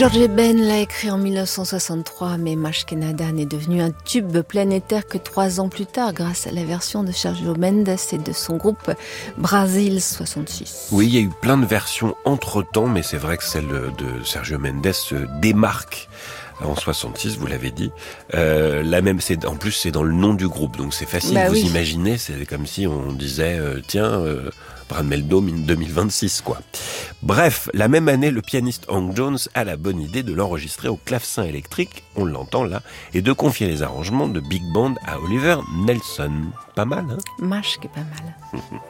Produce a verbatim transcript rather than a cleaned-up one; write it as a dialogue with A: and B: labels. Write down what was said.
A: George Ben l'a écrit en dix-neuf cent soixante-trois, mais Mashkenada n'est devenu un tube planétaire que trois ans plus tard, grâce à la version de Sergio Mendes et de son groupe Brasil soixante-six.
B: Oui, il y a eu plein de versions entre-temps, mais c'est vrai que celle de Sergio Mendes se démarque en soixante-six, vous l'avez dit. Euh, la même, c'est en plus c'est dans le nom du groupe, donc c'est facile.
A: Bah
B: vous
A: oui.
B: imaginez, c'est comme si on disait euh, tiens, euh, Brad Meldome deux mille vingt-six, quoi. Bref, la même année, le pianiste Hank Jones a la bonne idée de l'enregistrer au clavecin électrique, on l'entend là, et de confier les arrangements de big band à Oliver Nelson. Pas mal, hein?
A: Mash qui est pas mal.